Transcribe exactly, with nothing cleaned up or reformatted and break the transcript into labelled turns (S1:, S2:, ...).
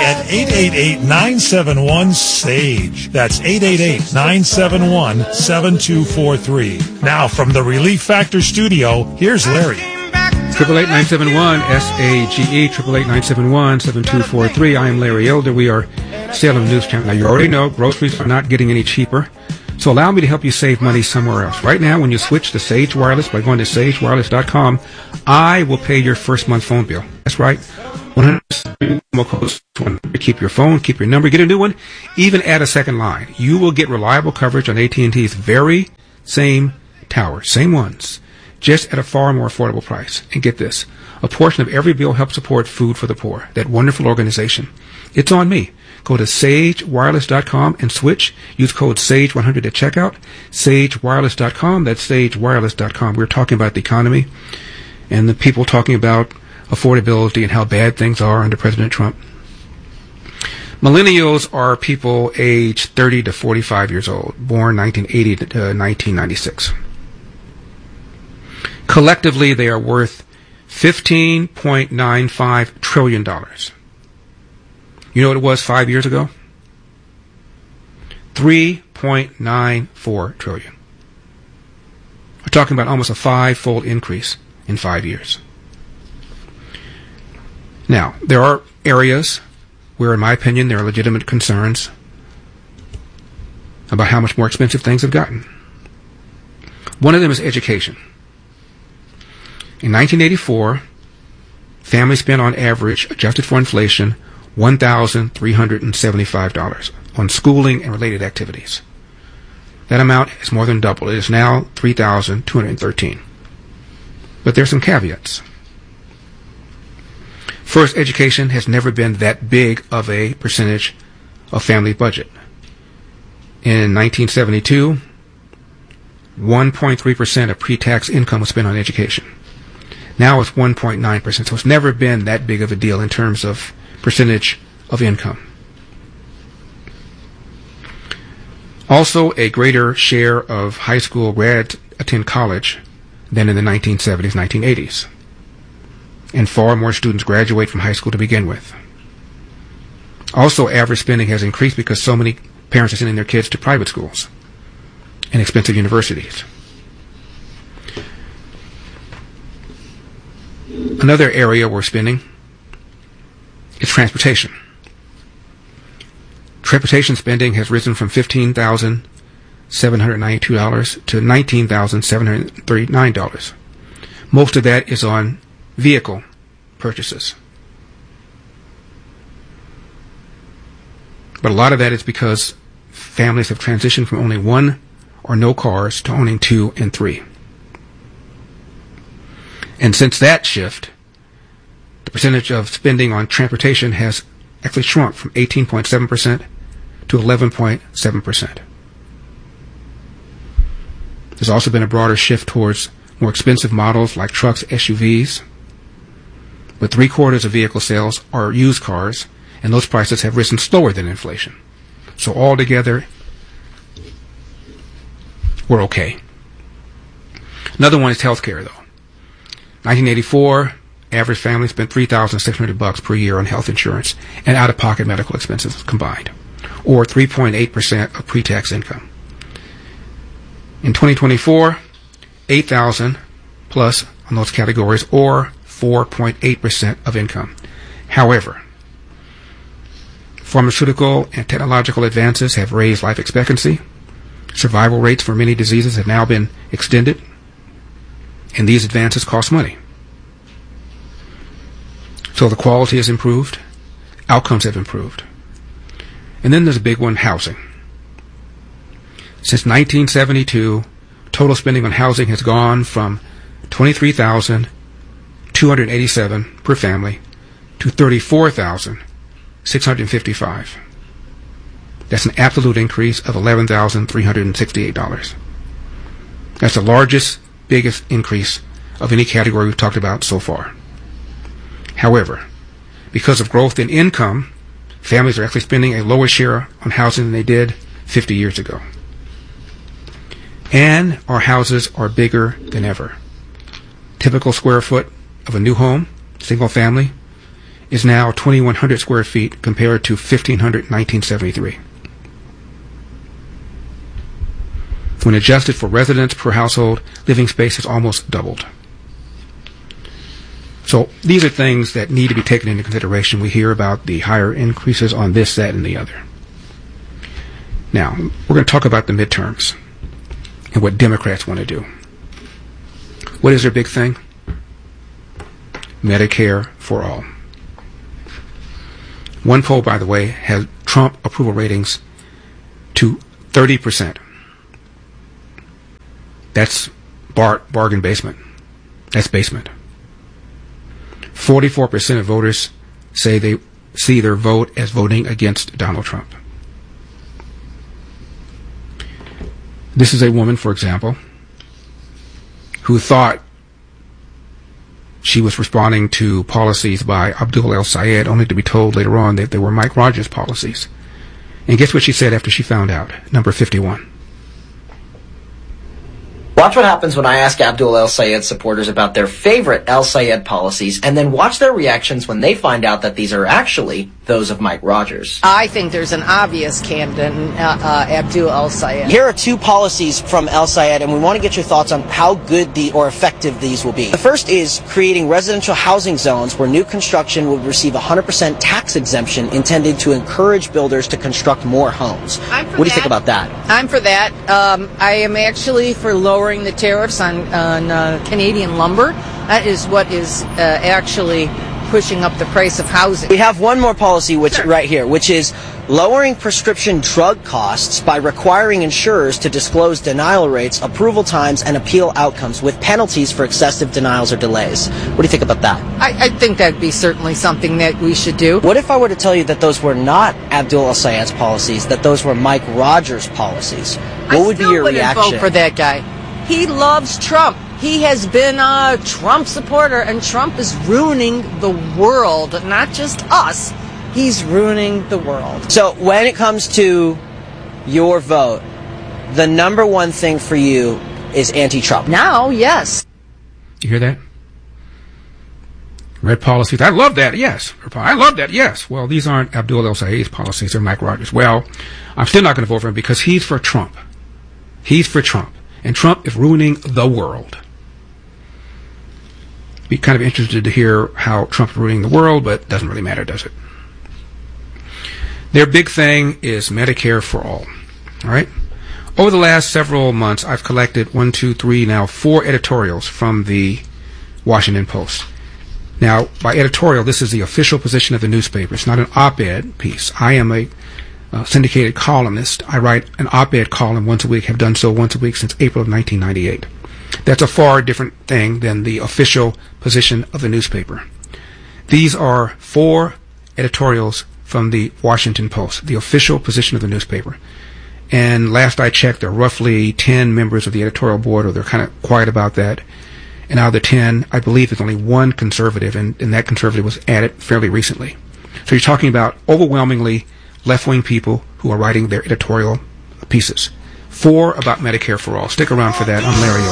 S1: at eight eight eight, nine seven one, S A G E. That's eight eight eight, nine seven one, seven two four three. Now, from the Relief Factor studio, here's Larry.
S2: Triple eight nine seven one S A G E, triple eight nine seven one seven two four three. I am Larry Elder. We are Salem News Channel. Now, you already know groceries are not getting any cheaper, so allow me to help you save money somewhere else. Right now, when you switch to Sage Wireless by going to sage wireless dot com, I will pay your first month phone bill. That's right. one hundred percent promo codes to keep your phone, keep your number, get a new one, even add a second line. You will get reliable coverage on A T and T's very same towers, same ones, just at a far more affordable price. And get this, a portion of every bill helps support Food for the Poor, that wonderful organization. It's on me. Go to sage wireless dot com and switch. Use code sage one hundred at checkout. sage wireless dot com. That's sage wireless dot com. We're talking about the economy and the people talking about affordability and how bad things are under President Trump. Millennials are people aged thirty to forty-five years old, born nineteen eighty to nineteen ninety-six. Collectively, they are worth fifteen point nine five trillion dollars. You know what it was five years ago? three point nine four trillion dollars. We're talking about almost a five-fold increase in five years. Now, there are areas where, in my opinion, there are legitimate concerns about how much more expensive things have gotten. One of them is education. In nineteen eighty-four, families spent on average, adjusted for inflation, one thousand three hundred seventy-five dollars on schooling and related activities. That amount has more than doubled. It is now three thousand two hundred thirteen dollars. But there are some caveats. First, education has never been that big of a percentage of family budget. In nineteen seventy-two, one point three percent of pre-tax income was spent on education. Now it's one point nine percent, so it's never been that big of a deal in terms of percentage of income. Also, a greater share of high school grads attend college than in the nineteen seventies, nineteen eighties. And far more students graduate from high school to begin with. Also, average spending has increased because so many parents are sending their kids to private schools and expensive universities. Another area we're spending is transportation. Transportation spending has risen from fifteen thousand seven hundred ninety-two dollars to nineteen thousand seven hundred thirty-nine dollars. Most of that is on vehicle purchases. But a lot of that is because families have transitioned from owning one or no cars to owning two and three. And since that shift, the percentage of spending on transportation has actually shrunk from eighteen point seven percent to eleven point seven percent. There's also been a broader shift towards more expensive models like trucks, S U Vs. But three quarters of vehicle sales are used cars, and those prices have risen slower than inflation. So altogether, we're okay. Another one is healthcare, though. nineteen eighty-four, average family spent three thousand six hundred bucks per year on health insurance and out-of-pocket medical expenses combined, or three point eight percent of pre-tax income. In twenty twenty-four, eight thousand plus on those categories, or four point eight percent of income. However, pharmaceutical and technological advances have raised life expectancy. Survival rates for many diseases have now been extended, and these advances cost money. So the quality has improved, outcomes have improved. And then there's a big one, housing. Since nineteen seventy-two, total spending on housing has gone from twenty-three thousand two hundred eighty-seven dollars per family to thirty-four thousand six hundred fifty-five dollars. That's an absolute increase of eleven thousand three hundred sixty-eight dollars. That's the largest, biggest increase of any category we've talked about so far. However, because of growth in income, families are actually spending a lower share on housing than they did fifty years ago. And our houses are bigger than ever. Typical square foot of a new home, single family, is now twenty-one hundred square feet compared to fifteen hundred in nineteen seventy-three. When adjusted for residents per household, living space has almost doubled. So these are things that need to be taken into consideration. We hear about the higher increases on this, that, and the other. Now, we're going to talk about the midterms and what Democrats want to do. What is their big thing? Medicare for all. One poll, by the way, has Trump approval ratings to thirty percent. That's bar- bargain basement. That's basement. forty-four percent of voters say they see their vote as voting against Donald Trump. This is a woman, for example, who thought she was responding to policies by Abdul El-Sayed, only to be told later on that they were Mike Rogers' policies. And guess what she said after she found out? Number fifty-one.
S3: Watch what happens when I ask Abdul El-Sayed supporters about their favorite El-Sayed policies, and then watch their reactions when they find out that these are actually those of Mike Rogers.
S4: I think there's an obvious candidate in uh, uh, Abdul El-Sayed.
S5: Here are two policies from El-Sayed, and we want to get your thoughts on how good the or effective these will be. The first is creating residential housing zones where new construction would receive one hundred percent tax exemption intended to encourage builders to construct more homes.
S4: I'm for
S5: what do you
S4: that.
S5: think about that?
S4: I'm for that. Um, I am actually for lowering the tariffs on, on uh, Canadian lumber. That is what is uh, actually pushing up the price of housing.
S5: We have one more policy which
S4: Sure.
S5: right here, which is lowering prescription drug costs by requiring insurers to disclose denial rates, approval times, and appeal outcomes with penalties for excessive denials or delays. What do you think about that?
S4: I, I think that'd be certainly something that we should do.
S5: What if I were to tell you that those were not Abdul El-Sayed's policies, that those were Mike Rogers' policies? What
S4: I
S5: would be
S4: still
S5: your
S4: wouldn't
S5: reaction?
S4: vote for that guy. He loves Trump. He has been a Trump supporter, and Trump is ruining the world, not just us. He's ruining the world.
S5: So when it comes to your vote, the number one thing for you is anti-Trump.
S4: Now, yes.
S2: You hear that? Red policies. I love that, yes. I love that, yes. Well, these aren't Abdul El-Sayed's policies. They're Mike Rogers. Well, I'm still not going to vote for him because he's for Trump. He's for Trump. And Trump is ruining the world. Be kind of interested to hear how Trump's ruining the world, but it doesn't really matter, does it? Their big thing is Medicare for all. All right? Over the last several months, I've collected one, two, three, now four editorials from the Washington Post. Now, by editorial, this is the official position of the newspaper. It's not an op-ed piece. I am a uh, syndicated columnist. I write an op-ed column once a week, have done so once a week since April of nineteen ninety-eight. That's a far different thing than the official position of the newspaper. These are four editorials from the Washington Post, the official position of the newspaper. And last I checked, there are roughly ten members of the editorial board, or they're kind of quiet about that. And out of the ten, I believe there's only one conservative, and, and that conservative was added fairly recently. So you're talking about overwhelmingly left-wing people who are writing their editorial pieces. Four about Medicare for all. Stick around for that. I'm Larry